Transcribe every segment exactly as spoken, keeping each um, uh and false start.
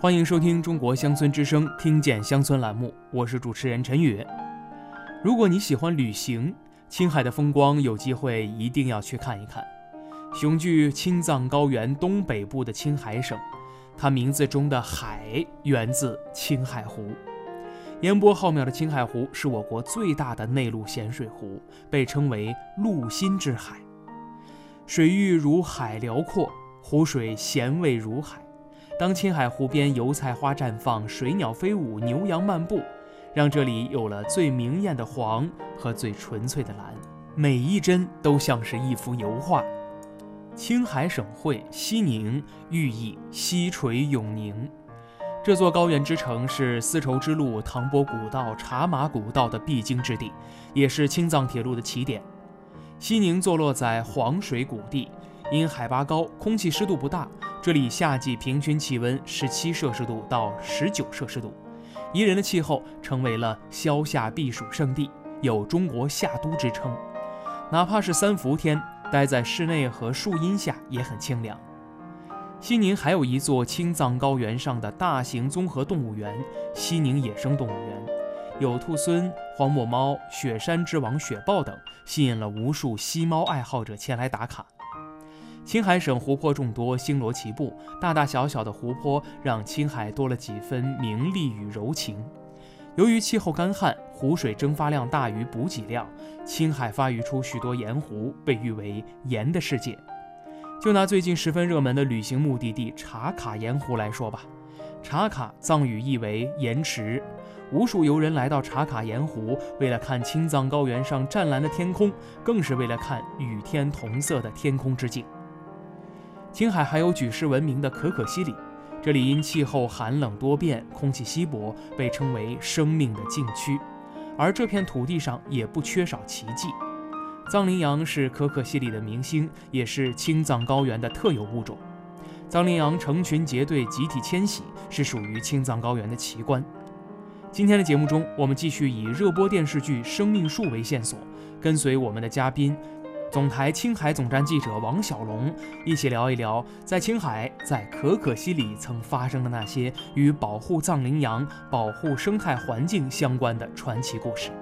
欢迎收听中国乡村之声听见乡村栏目，我是主持人陈宇。如果你喜欢旅行，青海的风光有机会一定要去看一看。雄踞青藏高原东北部的青海省，它名字中的海源自青海湖。烟波浩渺的青海湖是我国最大的内陆咸水湖，被称为陆心之海。水域如海辽阔，湖水咸味如海。当青海湖边油菜花绽放，水鸟飞舞，牛羊漫步，让这里有了最明艳的黄和最纯粹的蓝，每一帧都像是一幅油画。青海省会西宁寓意西垂永宁，这座高原之城是丝绸之路、唐伯古道、茶马古道的必经之地，也是青藏铁路的起点。西宁坐落在黄水谷地，因海拔高，空气湿度不大，这里夏季平均气温十七摄氏度到十九摄氏度，宜人的气候成为了消夏避暑胜地，有中国夏都之称。哪怕是三伏天，待在室内和树荫下也很清凉。西宁还有一座青藏高原上的大型综合动物园——西宁野生动物园，有兔狲、荒漠猫、雪山之王雪豹等，吸引了无数吸猫爱好者前来打卡。青海省湖泊众多，星罗棋布，大大小小的湖泊让青海多了几分明丽与柔情。由于气候干旱，湖水蒸发量大于补给量，青海发育出许多盐湖，被誉为盐的世界。就拿最近十分热门的旅行目的地茶卡盐湖来说吧，茶卡藏语意为盐池，无数游人来到茶卡盐湖，为了看青藏高原上湛蓝的天空，更是为了看与天同色的天空之境。青海还有举世闻名的可可西里，这里因气候寒冷多变，空气稀薄，被称为生命的禁区。而这片土地上也不缺少奇迹。藏羚羊是可可西里的明星，也是青藏高原的特有物种。藏羚羊成群结队集体迁徙，是属于青藏高原的奇观。今天的节目中，我们继续以热播电视剧《生命树》为线索，跟随我们的嘉宾总台青海总站记者王小龙，一起聊一聊在青海、在可可西里曾发生的那些与保护藏羚羊、保护生态环境相关的传奇故事。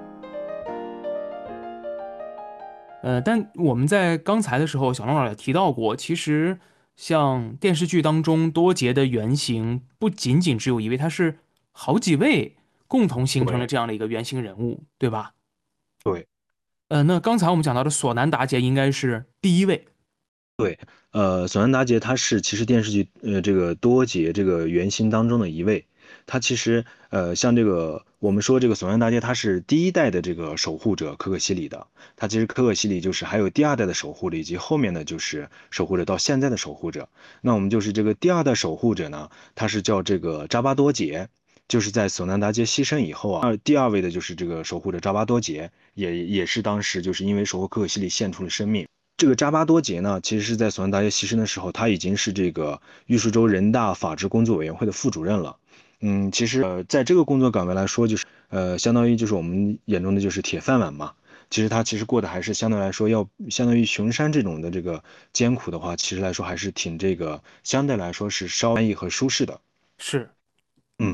呃，但我们在刚才的时候，小龙老师也提到过，其实像电视剧当中多杰的原型不仅仅只有一位，他是好几位共同形成了这样的一个原型人物，对吧？ 对， 呃，那刚才我们讲到的索南达杰应该是第一位。 对，呃，索南达杰他是其实电视剧呃这个多杰这个原型当中的一位，他其实呃像这个我们说这个索南达杰他是第一代的这个守护者可可西里的，他其实可可西里就是还有第二代的守护者，以及后面的就是守护者到现在的守护者。那我们就是这个第二代守护者呢，他是叫这个扎巴多杰。就是在索南达杰牺牲以后啊，第二位的就是这个守护者扎巴多杰，也也是当时就是因为守护可可西里献出了生命。这个扎巴多杰呢，其实是在索南达杰牺牲的时候，他已经是这个玉树州人大法制工作委员会的副主任了。嗯，其实呃，在这个工作岗位来说，就是呃，相当于就是我们眼中的就是铁饭碗嘛。其实他其实过得还是相对来说要相当于熊山这种的这个艰苦的话，其实来说还是挺这个相对来说是稍安逸和舒适的。 是，